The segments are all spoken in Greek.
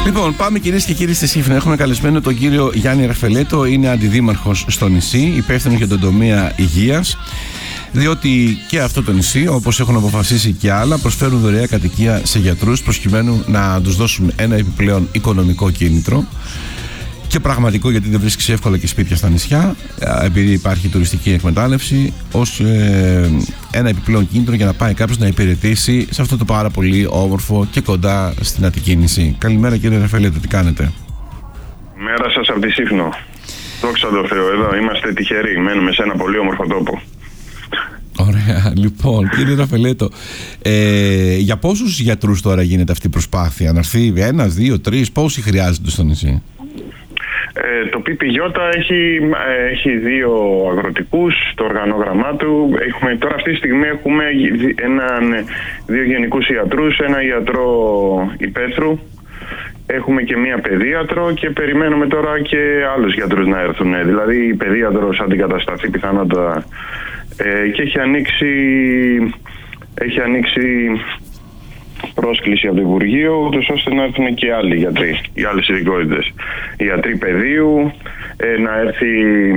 Λοιπόν, πάμε κυρίες και κύριοι στη Σύφνο. Έχουμε καλεσμένο τον κύριο Γιάννη Ραφελέτο, είναι αντιδήμαρχος στο νησί, υπεύθυνος για τον τομέα υγείας. Διότι και αυτό το νησί, όπως έχουν αποφασίσει και άλλα, προσφέρουν δωρεά κατοικία σε γιατρούς προκειμένου να τους δώσουν ένα επιπλέον οικονομικό κίνητρο. Και πραγματικό, γιατί δεν βρίσκεις εύκολα και σπίτια στα νησιά, επειδή υπάρχει τουριστική εκμετάλλευση, ως ένα επιπλέον κίνητρο για να πάει κάποιος να υπηρετήσει σε αυτό το πάρα πολύ όμορφο και κοντά στην Αττική νησί. Καλημέρα κύριε Ραφελέτο, τι κάνετε? Μέρα σας από τη Σύφνο. Δόξα τω Θεώ, εδώ είμαστε τυχεροί, μένουμε σε ένα πολύ όμορφο τόπο. Ωραία, λοιπόν, κύριε Ραφελέτο, για πόσους γιατρούς τώρα γίνεται αυτή η προσπάθεια? Να έρθει ένας, δύο, τρεις, πόσοι χρειάζονται στο νησί? Το ΠΠΙ έχει δύο αγροτικούς στο οργανόγραμμά του. Τώρα αυτή τη στιγμή έχουμε δύο γενικούς ιατρούς, ένα ιατρό υπαίθρου. Έχουμε και μία παιδίατρο και περιμένουμε τώρα και άλλους γιατρούς να έρθουν. Δηλαδή η παιδίατρος αντικατασταθεί πιθανότατα και έχει ανοίξει πρόσκληση από το Υπουργείο, ούτως ώστε να έρθουν και άλλοι γιατροί, οι άλλες ειδικότητες. Ιατροί παιδείου, να έρθει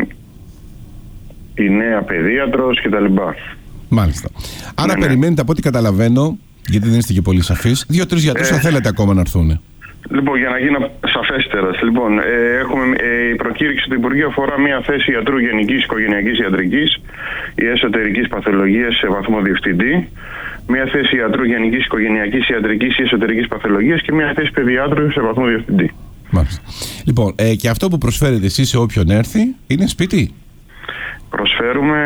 η νέα παιδίατρος κτλ. Μάλιστα. Άρα περιμένετε, από ό,τι καταλαβαίνω, γιατί δεν είστε και πολύ σαφείς, 2-3 γιατρούς θα θέλετε ακόμα να έρθουν. Λοιπόν, για να γίνω σαφέστερας, η προκήρυξη του Υπουργείου αφορά μια θέση ιατρού γενικής οικογενειακής ιατρικής ή εσωτερικής παθολογίας σε βαθμό διευθυντή, μια θέση ιατρού γενικής οικογενειακής ιατρικής ή εσωτερικής παθολογίας και μια θέση παιδιάτρου σε βαθμό διευθυντή. Μάλιστα. Λοιπόν, και αυτό που προσφέρετε εσείς σε όποιον έρθει είναι σπίτι? Προσφέρουμε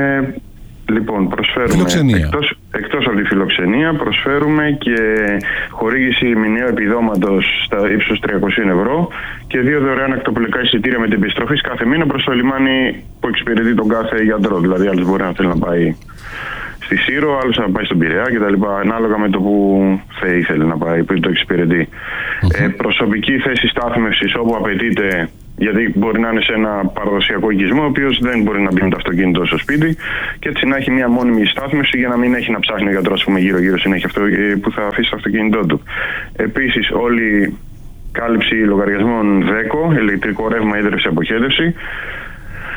εκτός από τη φιλοξενία, προσφέρουμε και χορήγηση μηνιαίου επιδόματος στα ύψους 300 ευρώ και 2 δωρεάν ακτοπλοϊκά εισιτήρια με την επιστροφή κάθε μήνα προς το λιμάνι που εξυπηρετεί τον κάθε γιατρό. Δηλαδή, άλλος μπορεί να θέλει να πάει στη Σύρο, άλλος να πάει στον Πειραιά κτλ. Ανάλογα με το που θα ήθελε να πάει, που το εξυπηρετεί. Προσωπική θέση στάθμευσης όπου απαιτείται, γιατί μπορεί να είναι σε ένα παραδοσιακό οικισμό, ο οποίος δεν μπορεί να μπει με το αυτοκίνητο στο σπίτι, και έτσι να έχει μια μόνιμη στάθμευση για να μην έχει να ψάχνει ο γιατρός γύρω-γύρω συνέχεια που θα αφήσει το αυτοκίνητό του. Επίσης, όλη κάλυψη λογαριασμών ΔΕΚΟ, ηλεκτρικό ρεύμα, ίδρυυση, αποχέτευση,